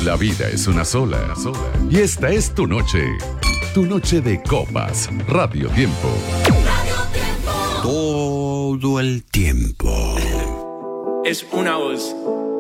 La vida es una sola. Y esta es tu noche. Tu noche de copas. Radio Tiempo. Todo el tiempo. Es una voz.